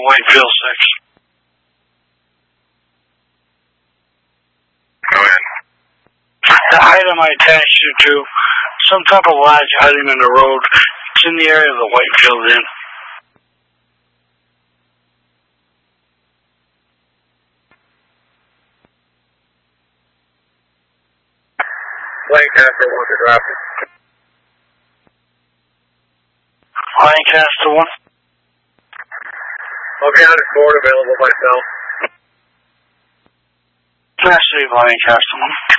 Whitefield 6. Go ahead. The item I attached you to, some type of large item in the road. It's in the area of the Whitefield Inn. Lancaster 1 to drop it. Lancaster 1. Okay, on the board available myself. Massive Lancaster 1.